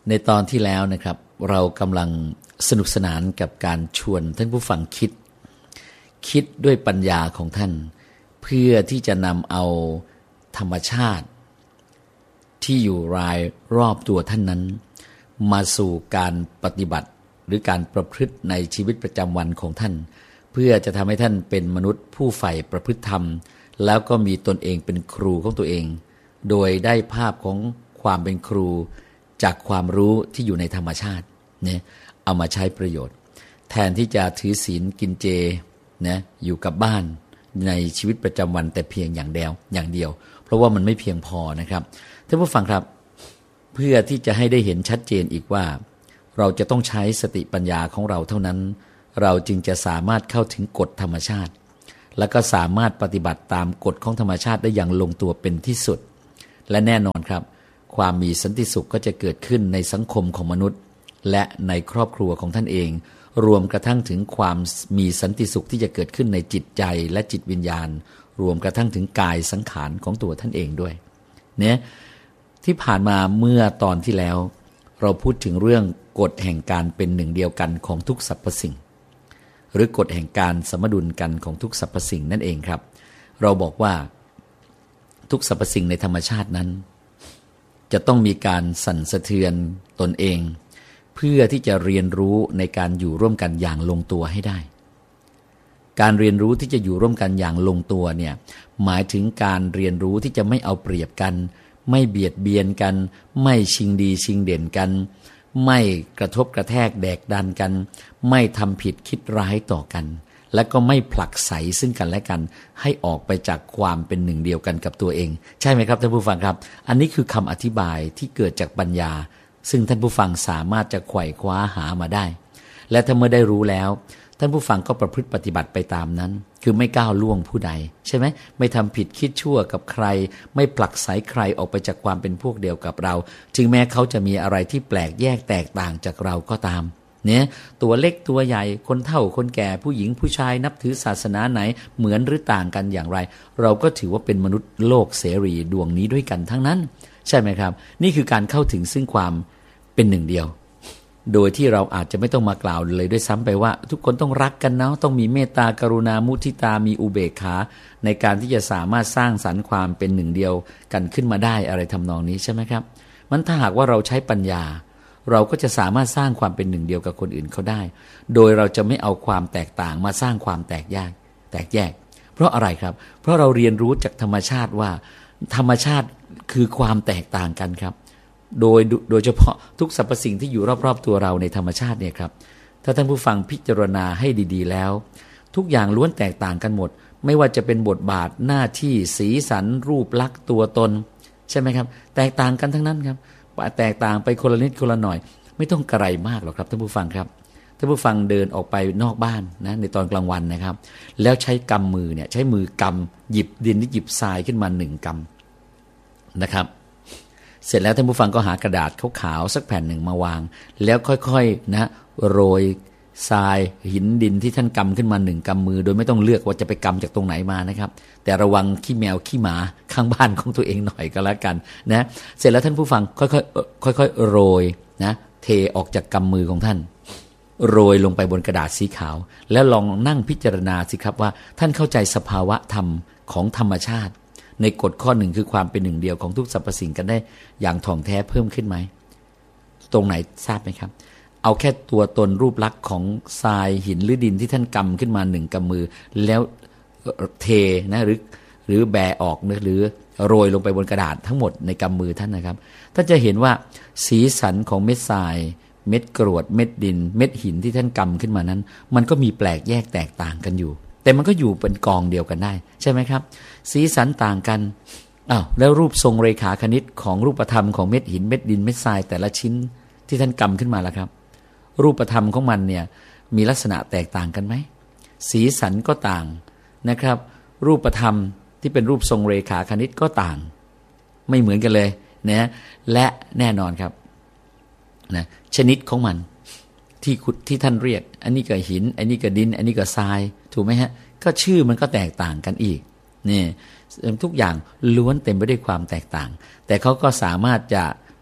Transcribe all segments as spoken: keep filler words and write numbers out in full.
ในตอนที่แล้วนะครับเรากำลังสนุกสนานกับการชวนท่านผู้ฟังคิดคิดด้วยปัญญาของท่านเพื่อที่จะนำเอาธรรมชาติที่อยู่รายรอบตัวท่านนั้นมาสู่การปฏิบัติหรือการประพฤติในชีวิตประจำวันของท่านเพื่อจะทำให้ท่านเป็นมนุษย์ผู้ใฝ่ประพฤติธรรมแล้วก็มีตนเองเป็นครูของตัวเองโดยได้ภาพของความเป็นครูจากความรู้ที่อยู่ในธรรมชาติเนี่ยเอามาใช้ประโยชน์แทนที่จะถือศีลกินเจนะอยู่กับบ้านในชีวิตประจำวันแต่เพียงอย่างเดียวอย่างเดียวเพราะว่ามันไม่เพียงพอนะครับท่านผู้ฟังครับเพื่อที่จะให้ได้เห็นชัดเจนอีกว่าเราจะต้องใช้สติปัญญาของเราเท่านั้นเราจึงจะสามารถเข้าถึงกฎธรรมชาติและก็สามารถปฏิบัติตามกฎของธรรมชาติได้อย่างลงตัวเป็นที่สุดและแน่นอนครับความมีสันติสุขก็จะเกิดขึ้นในสังคมของมนุษย์และในครอบครัวของท่านเองรวมกระทั่งถึงความมีสันติสุขที่จะเกิดขึ้นในจิตใจและจิตวิญญาณรวมกระทั่งถึงกายสังขารของตัวท่านเองด้วยเนี่ยที่ผ่านมาเมื่อตอนที่แล้วเราพูดถึงเรื่องกฎแห่งการเป็นหนึ่งเดียวกันของทุกสรรพสิ่งหรือกฎแห่งการสมดุลกันของทุกสรรพสิ่งนั่นเองครับเราบอกว่าทุกสรรพสิ่งในธรรมชาตินั้นจะต้องมีการสั่นสะเทือนตนเองเพื่อที่จะเรียนรู้ในการอยู่ร่วมกันอย่างลงตัวให้ได้การเรียนรู้ที่จะอยู่ร่วมกันอย่างลงตัวเนี่ยหมายถึงการเรียนรู้ที่จะไม่เอาเปรียบกันไม่เบียดเบียนกันไม่ชิงดีชิงเด่นกันไม่กระทบกระแทกแดกดันกันไม่ทำผิดคิดร้ายต่อกันและก็ไม่ผลักไสซึ่งกันและกันให้ออกไปจากความเป็นหนึ่งเดียวกันกับตัวเองใช่ไหมครับท่านผู้ฟังครับอันนี้คือคำอธิบายที่เกิดจากปัญญาซึ่งท่านผู้ฟังสามารถจะไขว่คว้าหามาได้และถ้าเมื่อได้รู้แล้วท่านผู้ฟังก็ประพฤติปฏิบัติไปตามนั้นคือไม่ก้าวล่วงผู้ใดใช่ไหมไม่ทำผิดคิดชั่วกับใครไม่ผลักไสใครออกไปจากความเป็นพวกเดียวกับเราถึงแม้เขาจะมีอะไรที่แปลกแยกแตกต่างจากเราก็ตามเนี่ยตัวเล็กตัวใหญ่คนเฒ่าคนแก่ผู้หญิงผู้ชายนับถือศาสนาไหนเหมือนหรือต่างกันอย่างไรเราก็ถือว่าเป็นมนุษย์โลกเสรีดวงนี้ด้วยกันทั้งนั้นใช่ไหมครับนี่คือการเข้าถึงซึ่งความเป็นหนึ่งเดียวโดยที่เราอาจจะไม่ต้องมากล่าวเลยด้วยซ้ำไปว่าทุกคนต้องรักกันเนาะต้องมีเมตตากรุณามุทิตามีอุเบกขาในการที่จะสามารถสร้างสรรค์ความเป็นหนึ่งเดียวกันขึ้นมาได้อะไรทำนองนี้ใช่ไหมครับมันถ้าหากว่าเราใช้ปัญญาเราก็จะสามารถสร้างความเป็นหนึ่งเดียวกับคนอื่นเขาได้โดยเราจะไม่เอาความแตกต่างมาสร้างความแตกแยกแตกแยกเพราะอะไรครับเพราะเราเรียนรู้จากธรรมชาติว่าธรรมชาติคือความแตกต่างกันครับโดยโดยเฉพาะทุกสรรพสิ่งที่อยู่รอบๆตัวเราในธรรมชาติเนี่ยครับถ้าท่านผู้ฟังพิจารณาให้ดีๆแล้วทุกอย่างล้วนแตกต่างกันหมดไม่ว่าจะเป็นบทบาทหน้าที่สีสันรูปลักษณ์ตัวตนใช่ไหมครับแตกต่างกันทั้งนั้นครับแตกต่างไปคนละนิดคนละหน่อยไม่ต้องไกลมากหรอกครับท่านผู้ฟังครับท่านผู้ฟังเดินออกไปนอกบ้านนะในตอนกลางวันนะครับแล้วใช้กำมือเนี่ยใช้มือกำหยิบดินหรือหยิบทรายขึ้นมาหนึ่งกำนะครับเสร็จแล้วท่านผู้ฟังก็หากระดาษขาวๆสักแผ่นหนึ่งมาวางแล้วค่อยๆนะโรยทรายหินดินที่ท่านกำขึ้นมาหนึ่งกำมือโดยไม่ต้องเลือกว่าจะไปกำจากตรงไหนมานะครับแต่ระวังขี้แมวขี้หมาข้างบ้านของตัวเองหน่อยก็แล้วกันนะเสร็จแล้วท่านผู้ฟังค่อยๆค่อยๆโรยนะเทออกจากกำมือของท่านโรยลงไปบนกระดาษสีขาวแล้วลองนั่งพิจารณาสิครับว่าท่านเข้าใจสภาวะธรรมของธรรมชาติในกฎข้อหนึ่งคือความเป็นหนึ่งเดียวของทุกสรรพสิ่งกันได้อย่างถ่องแท้เพิ่มขึ้นไหมตรงไหนทราบไหมครับเอาแค่ตัวตนรูปลักษณ์ของทรายหินหรือดินที่ท่านกำขึ้นมาหนึ่งกำมือแล้วเทนะหรือหรือแบออกหรือโรยลงไปบนกระดาษทั้งหมดในกำมือท่านนะครับท่านจะเห็นว่าสีสันของเม็ดทรายเม็ดกรวดเม็ดดินเม็ดหินที่ท่านกำขึ้นมานั้นมันก็มีแปลกแยกแตกต่างกันอยู่แต่มันก็อยู่เป็นกองเดียวกันได้ใช่ไหมครับสีสันต่างกันอ้าวแล้วรูปทรงเรขาคณิตของรูปธรรมของเม็ดหินเม็ดดินเม็ดทรายแต่ละชิ้นที่ท่านกำขึ้นมาล่ะครับรูปธรรมของมันเนี่ยมีลักษณะแตกต่างกันไหมสีสันก็ต่างนะครับรูปธรรมที่เป็นรูปทรงเรขาคณิตก็ต่างไม่เหมือนกันเลยนะและแน่นอนครับนะชนิดของมันที่ที่ท่านเรียกอันนี้ก็หินอันนี้ก็ดินอันนี้ก็ทรายถูกไหมฮะก็ชื่อมันก็แตกต่างกันอีกนี่ทุกอย่างล้วนเต็มไปด้วยความแตกต่างแต่เขาก็สามารถจะ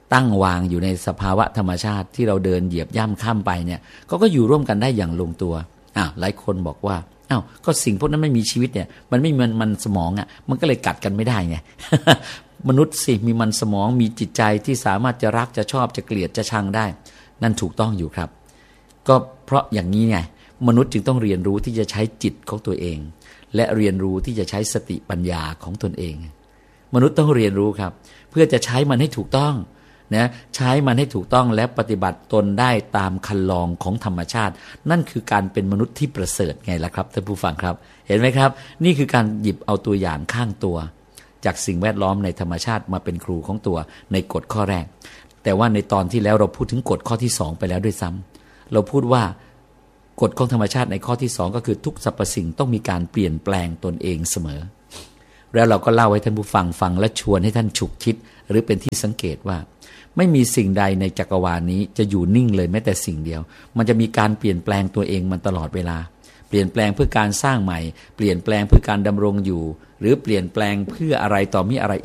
ตั้งวางอยู่ในสภาวะธรรมชาติที่เราเดินเหยียบย่ำข้ามไปเนี่ยก็ก็อยู่ร่วมกันได้อย่างลงตัวอ่ะหลายคนบอกว่าอ้าวก็สิ่งพวกนั้นไม่มีชีวิตเนี่ยมันไม่มีมันมันสมองอ่ะมันก็เลยกัดกันไม่ได้ไง มนุษย์สิมีมันสมองมีจิตใจที่สามารถจะรักจะชอบจะเกลียดจะชังได้นั่นถูกต้องอยู่ครับก็เพราะอย่างนี้ไงมนุษย์จึงต้องเรียนรู้ที่จะใช้จิตของตัวเองและเรียนรู้ที่จะใช้สติปัญญาของตนเองมนุษย์ต้องเรียนรู้ครับเพื่อจะใช้มันให้ถูกต้องนะใช้มันให้ถูกต้องและปฏิบัติตนได้ตามคันลองของธรรมชาตินั่นคือการเป็นมนุษย์ที่ประเสริฐไงล่ะครับท่านผู้ฟังครับเห็นไหมครับนี่คือการหยิบเอาตัวอย่างข้างตัวจากสิ่งแวดล้อมในธรรมชาติมาเป็นครูของตัวในกฎข้อแรกแต่ว่าในตอนที่แล้วเราพูดถึงกฎข้อที่สองไปแล้วด้วยซ้ำเราพูดว่ากฎของธรรมชาติในข้อที่สองก็คือทุกสรรพสิ่งต้องมีการเปลี่ยนแปลงตนเองเสมอแล้วเราก็เล่าให้ท่านผู้ฟังฟังและชวนให้ท่านฉุกคิดหรือเป็นที่สังเกตว่าไม่มีสิ่งใดในจักรวาลนี้จะอยู่นิ่งเลยแม้แต่สิ่งเดียวมันจะมีการเปลี่ยนแปลงตัวเองมันตลอดเวลาเปลี่ยนแปลงเพื่อการสร้างใหม่เปลี่ยนแปลงเพื่อการดำรงอยู่หรือเปลี่ยนแปลงเพื่ออะไรต่อมีอะไร